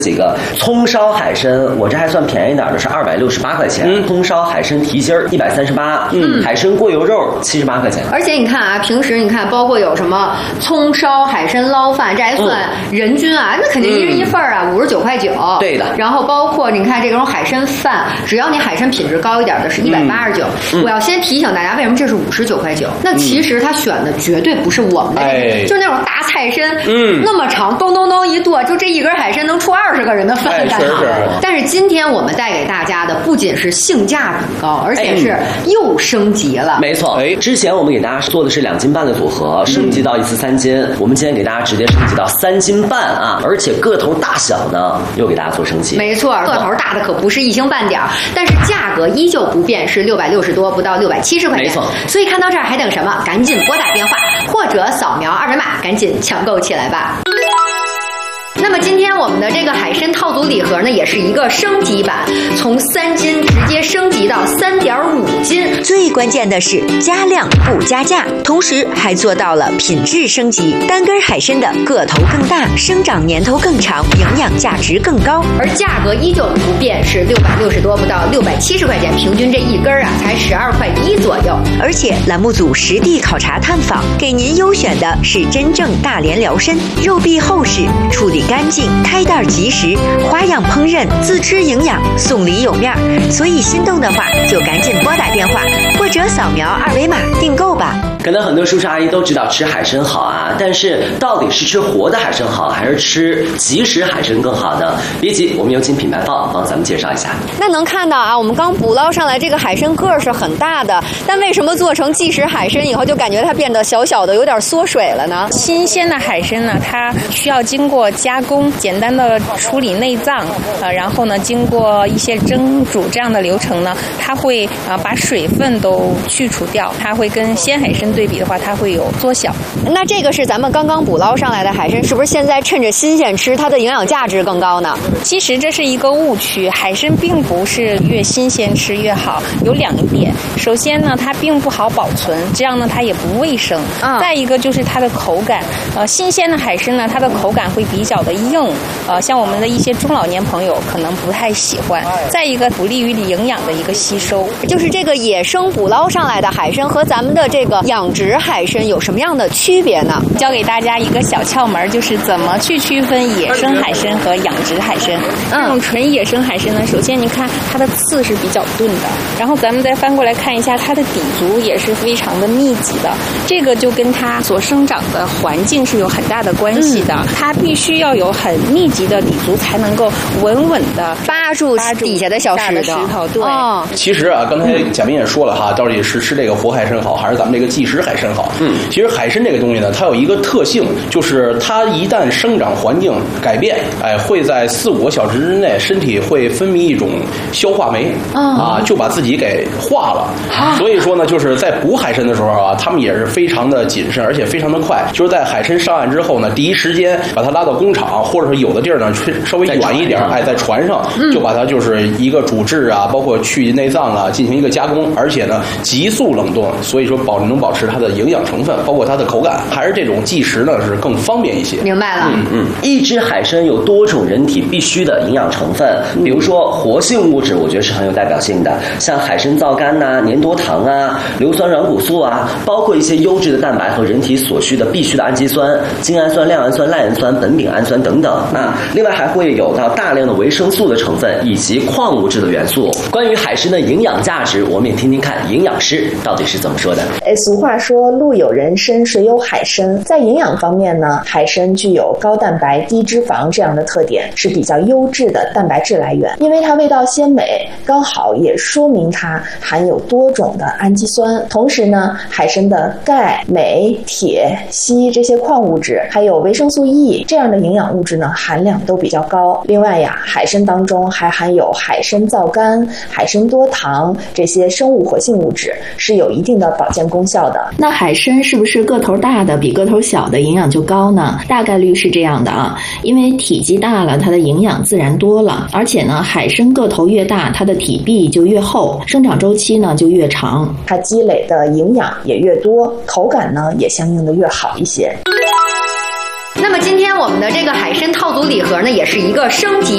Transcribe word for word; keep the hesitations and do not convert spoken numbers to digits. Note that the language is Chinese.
几个葱烧海参，我这还算便宜点的，是二百六十八块钱。嗯、葱烧海参提心儿一百三十八，嗯，海参过油肉七十八块钱。 而且你看啊，平时你看，包括有什么葱烧海参捞饭，这还算人均啊，嗯、那肯定一人一份啊，五十九块九。 对的。 然后包括你看这种海参饭，只要你海参品质高一点的，是一百八十九。我要先提醒大家，为什么这是五十九块九？那其实他选的绝对不是我们的，哎、就是那种大菜参，嗯，那么长，咚咚咚一剁，就这一根海参能出二十个人的饭干好。哎、但是今天我们带给大家的不仅是性价比高，而且是又升级了。 没错，哎，之前我们给大家做的是两斤半的组合，升级到一次三斤。我们今天给大家直接升级到三斤半啊，而且个头大小呢又给大家做升级。 没错，个头大的可不是一星半点，但是价格依旧不变，是六百六十多，不到六百七十块钱。 没错， 所以看到这儿还等什么？赶紧拨打电话或者扫描二维码，赶紧抢购起来吧。那么今天我们的这个海参套组礼盒呢，也是一个升级版，从三斤直接升级到三点五斤。 最关键的是加量不加价，同时还做到了品质升级。单根海参的个头更大，生长年头更长，营养价值更高， 而价格依旧不变，是六百六十多不到六百七十块钱，平均这一根啊才十二块一左右。 而且栏目组实地考察探访，给您优选的是真正大连辽参，肉壁厚实，处理干净，开袋即食，花样烹饪，自吃营养，送礼有面。所以心动的话就赶紧拨打电话或者扫描二维码订购吧。 可能很多叔叔阿姨都知道吃海参好啊，但是到底是吃活的海参好，还是吃即食海参更好呢？别急，我们有请品牌方帮咱们介绍一下。 那能看到啊，我们刚捕捞上来这个海参个是很大的，但为什么做成即食海参以后就感觉它变得小小的，有点缩水了呢？ 新鲜的海参呢，它需要经过加工，简单的处理内脏，呃，然后呢，经过一些蒸煮这样的流程呢，它会啊、呃、把水分都去除掉，它会跟鲜海参对比的话，它会有缩小。 那这个是咱们刚刚捕捞上来的海参，是不是现在趁着新鲜吃，它的营养价值更高呢？ 其实这是一个误区，海参并不是越新鲜吃越好，有两点。首先呢，它并不好保存，这样呢它也不卫生。啊、再一个就是它的口感，呃，新鲜的海参呢，它的口感会比较的硬，呃，像我们的一些中老年朋友可能不太喜欢。再一个不利于营养的一个吸收。 就是这个野生捕捞上来的海参和咱们的这个养殖海参有什么样的区别呢？ 教给大家一个小窍门，就是怎么去区分野生海参和养殖海参。这种纯野生海参呢，首先你看它的刺是比较钝的，然后咱们再翻过来看一下它的底足也是非常的密集的，这个就跟它所生长的环境是有很大的关系的。嗯、它必须要有很密集的底足，才能够稳稳的扒住底下的小石头。 石头对、 哦。其实啊，刚才贾斌也说了哈，到底是吃这个活海参好，还是咱们这个即食海参好？嗯，其实海参这个东西呢，它有一个特性，就是它一旦生长环境改变，哎，会在四五个小时之内，身体会分泌一种消化酶，哦、啊，就把自己给化了。啊、所以说呢，就是在捕海参的时候啊，他们也是非常的谨慎，而且非常的快。就是在海参上岸之后呢，第一时间把它拉到工厂，或者是有的地儿呢稍微远一点，哎，在船上就把它就是一个煮制啊，包括去内脏啊，进行一个加工，而且呢急速冷冻，所以说保能保持它的营养成分，包括它的口感，还是这种即食呢是更方便一些。 明白了。 嗯嗯，一只海参有多种人体必需的营养成分，比如说活性物质，我觉得是很有代表性的，像海参皂苷呐、啊、粘多糖啊、硫酸软骨素啊，包括一些优质的蛋白和人体所需的必需的氨基酸、精氨酸、亮氨酸、赖氨酸、苯丙氨酸等等啊。另外还会有到大量的维生素的成分以及矿物质的元素。关于海参的营养价值，我们也听听看营养师到底是怎么说的。 哎，俗话说路有人参，水有海参。在营养方面呢，海参具有高蛋白、低脂肪这样的特点，是比较优质的蛋白质来源。因为它味道鲜美，刚好也说明它含有多种的氨基酸。同时呢，海参的钙、镁、铁、硒这些矿物质，还有维生素 E 这样的营养物质呢，含量都比较高。另外呀，海参当中还含有海参皂苷、海参多糖这些生物活性物质，是有一定的保健功效的。 那海参是不是个头大的比个头小的营养就高呢？大概率是这样的啊，因为体积大了，它的营养自然多了。而且呢，海参个头越大，它的体壁就越厚，生长周期呢就越长， 它积累的营养也越多，口感呢也相应的越好一些。 那么今天我们的这个海参套组礼盒呢，也是一个升级